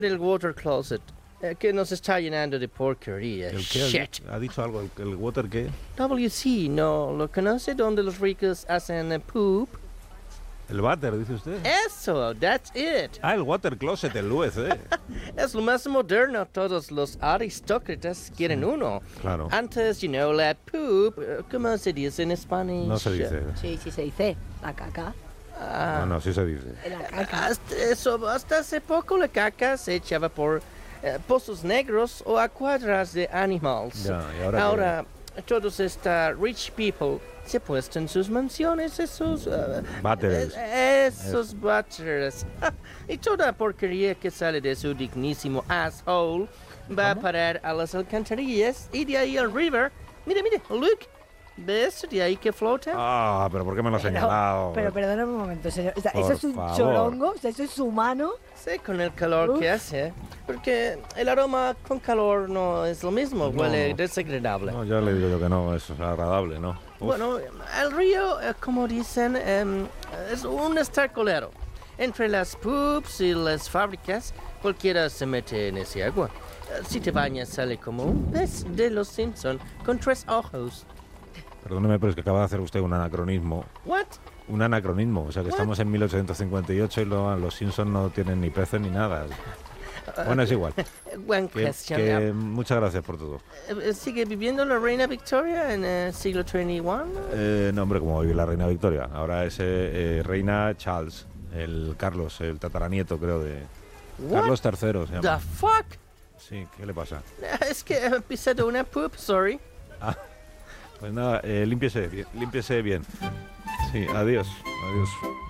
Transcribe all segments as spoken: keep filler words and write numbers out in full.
del water closet, eh, que nos está llenando de porquería. ¿El qué? Shit. ¿Ha dicho algo? ¿El, el water qué? W C, ¿no lo conoce? Donde los ricos hacen eh, poop. ¿El váter, dice usted? Eso, that's it. Ah, el water closet, el U E C. Es lo más moderno. Todos los aristócratas quieren Sí, uno. claro. Antes, you know, la poop, eh, ¿cómo se dice en español? No se dice. Sí, sí se dice. La caca. Ah, No, no, sí se dice. La caca. hasta, eso, hasta hace poco la caca se echaba por eh, pozos negros o a cuadras de animales. Ya, ¿y ahora qué? Ahora todos estos rich people se han puesto en sus mansiones esos uh, Váteres. eh, esos váteres. Y toda porquería que sale de su dignísimo asshole va a parar a las alcantarillas y de ahí al river. Mira, mira, look. ¿Ves? De ahí que flota. Ah, pero ¿por qué me lo has Pero, señalado? pero perdona un momento, señor. O sea, Por eso es un favor. chorongo, o sea, eso es humano. Sí, con el calor Uf. que hace. Porque el aroma con calor no es lo mismo, No, huele no. desagradable. No, ya le digo yo que no, es agradable, ¿no? Uf. Bueno, el río, eh, como dicen, em, es un estercolero. Entre las poops y las fábricas, cualquiera se mete en ese agua. Eh, Si te bañas, sale como un pez de los Simpson con tres ojos. Perdóneme, pero es que acaba de hacer usted un anacronismo. What? Un anacronismo, o sea que What? estamos en mil ochocientos cincuenta y ocho y lo- los Simpsons no tienen ni peces ni nada. Bueno, es igual. Buen Que, question. que muchas gracias por todo. Eh, ¿Sigue viviendo la reina Victoria en el siglo veintiuno? Eh, no, hombre, como vive la reina Victoria. Ahora es eh, eh, reina Charles, el Carlos, el tataranieto, creo, de What Carlos tercero se the llama. fuck? Sí, ¿qué le pasa? Es que he pisado una poop, sorry. Ah, pues nada, eh, límpiese, bien, límpiese bien. Sí, adiós, adiós.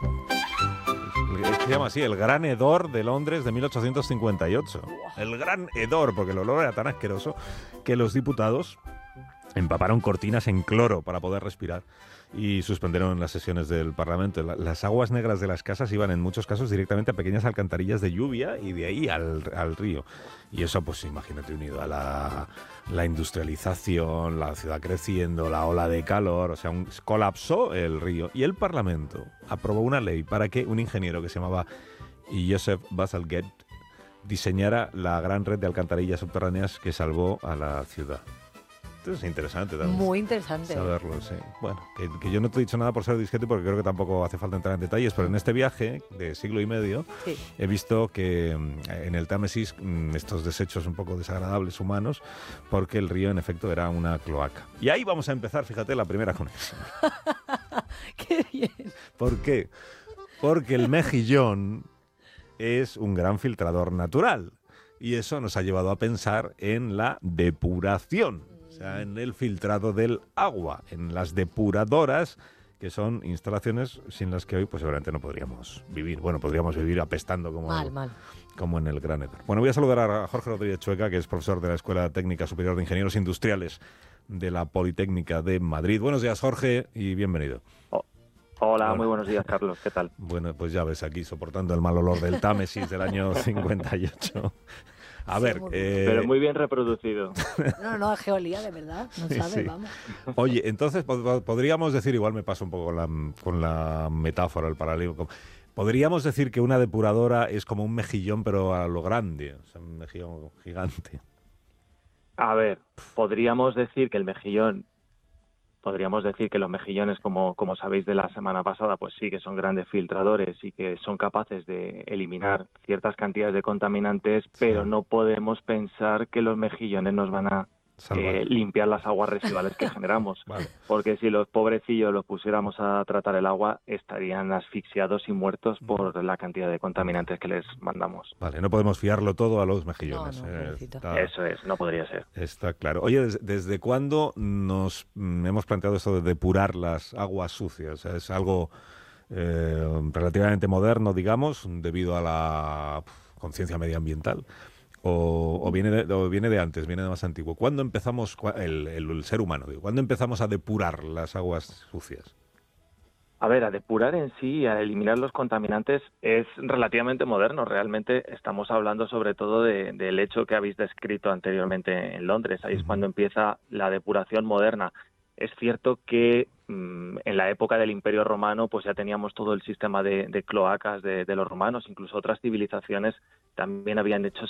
Es que se llama así, el Gran Hedor de Londres de mil ochocientos cincuenta y ocho. El Gran Hedor, porque el olor era tan asqueroso que los diputados empaparon cortinas en cloro para poder respirar y suspendieron las sesiones del Parlamento. La- Las aguas negras de las casas iban en muchos casos directamente a pequeñas alcantarillas de lluvia y de ahí al, al río. Y eso, pues imagínate, unido a la, la industrialización, la ciudad creciendo, la ola de calor, o sea, un- colapsó el río. Y el Parlamento aprobó una ley para que un ingeniero que se llamaba Joseph Bazalgette diseñara la gran red de alcantarillas subterráneas que salvó a la ciudad. Esto es interesante también. Muy interesante. Saberlo, sí. Bueno, que, que yo no te he dicho nada por ser discreto porque creo que tampoco hace falta entrar en detalles, pero en este viaje de siglo y medio Sí. he visto que mm, en el Támesis mm, estos desechos un poco desagradables humanos, porque el río en efecto era una cloaca. Y ahí vamos a empezar, fíjate, la primera conexión. Qué bien. ¿Por qué? Porque el mejillón es un gran filtrador natural y eso nos ha llevado a pensar en la depuración. O sea, en el filtrado del agua, en las depuradoras, que son instalaciones sin las que hoy pues seguramente no podríamos vivir. Bueno, podríamos vivir apestando como, Mal, mal. como en el Gran Hedor. Bueno, voy a saludar a Jorge Rodríguez Chueca, que es profesor de la Escuela Técnica Superior de Ingenieros Industriales de la Politécnica de Madrid. Buenos días, Jorge, y bienvenido. Oh, hola, Hola. muy buenos días, Carlos. ¿Qué tal? Bueno, pues ya ves, aquí soportando el mal olor del Támesis del año cincuenta y ocho. A Sí, ver, muy bien. eh, Pero muy bien reproducido. No, no, geolía, de verdad. No Sí, sabe, sí. vamos. oye, entonces pod- podríamos decir, igual me paso un poco con la, con la metáfora, el paralelo, podríamos decir que una depuradora es como un mejillón, pero a lo grande, o sea, un mejillón gigante. A ver, podríamos decir que el mejillón, podríamos decir que los mejillones, como, como sabéis de la semana pasada, pues sí que son grandes filtradores y que son capaces de eliminar ciertas cantidades de contaminantes, pero Sí. no podemos pensar que los mejillones nos van a Salvar. eh, limpiar las aguas residuales que generamos. Vale. Porque si los pobrecillos los pusiéramos a tratar el agua, estarían asfixiados y muertos por la cantidad de contaminantes que les mandamos. Vale, no podemos fiarlo todo a los mejillones. No, no, eh, pobrecito. está- Eso es, no podría ser. Está claro. Oye, ¿des- ¿desde cuándo nos mm, hemos planteado esto de depurar las aguas sucias? O sea, es algo eh, relativamente moderno, digamos, debido a la pf, conciencia medioambiental. O, o viene de, o viene de antes, viene de más antiguo. ¿Cuándo empezamos, cua- el, el- el ser humano, digo, ¿cuándo empezamos a depurar las aguas sucias? A ver, a depurar en sí, a eliminar los contaminantes es relativamente moderno. Realmente estamos hablando sobre todo de- del hecho que habéis descrito anteriormente en Londres. Ahí es Ujú. cuando empieza la depuración moderna. Es cierto que mm, en la época del Imperio Romano pues ya teníamos todo el sistema de, de cloacas de, de los romanos, incluso otras civilizaciones también habían hecho